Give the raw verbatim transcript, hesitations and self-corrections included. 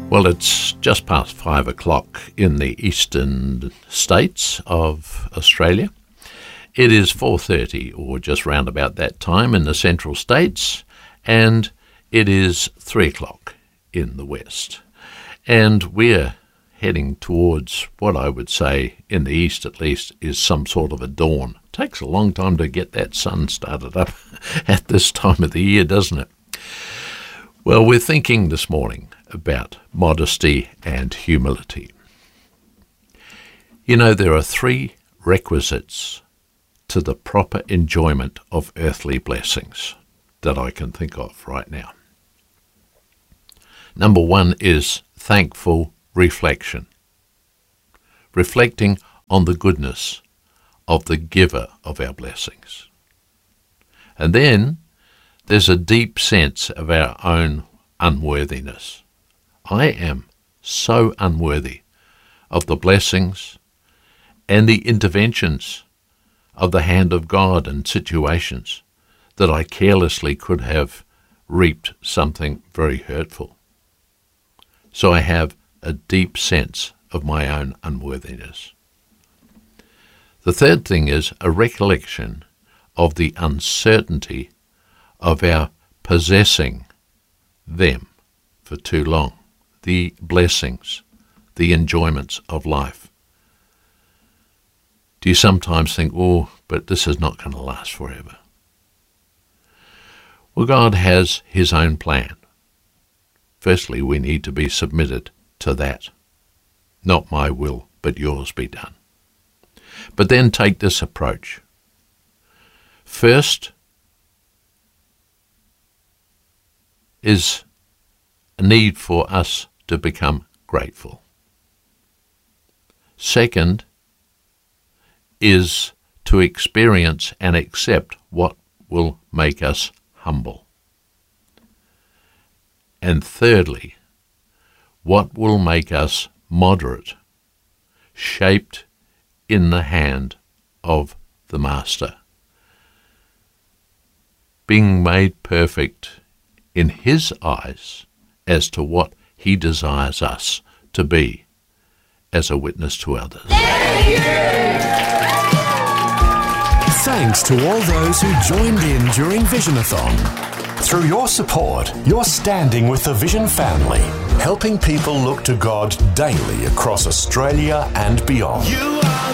Well, it's just past five o'clock in the eastern states of Australia. It is four thirty, or just round about that time, in the central states, and it is three o'clock in the west. And we're heading towards what I would say, in the east at least, is some sort of a dawn. It takes a long time to get that sun started up at this time of the year, doesn't it? Well, we're thinking this morning about modesty and humility. You know, there are three requisites to the proper enjoyment of earthly blessings that I can think of right now. Number one is thankful reflection, reflecting on the goodness of the giver of our blessings. And then there's a deep sense of our own unworthiness. I am so unworthy of the blessings and the interventions of the hand of God in situations that I carelessly could have reaped something very hurtful. So I have a deep sense of my own unworthiness. The third thing is a recollection of the uncertainty of our possessing them for too long, the blessings, the enjoyments of life. Do you sometimes think, oh, but this is not going to last forever? Well, God has his own plan. Firstly, we need to be submitted to that. Not my will, but yours be done. But then take this approach. First is a need for us to become grateful. Second is to experience and accept what will make us humble. And thirdly, what will make us moderate, shaped in the hand of the Master, being made perfect in his eyes as to what he desires us to be as a witness to others. Thanks to all those who joined in during Visionathon. Through your support, you're standing with the Vision family, helping people look to God daily across Australia and beyond. You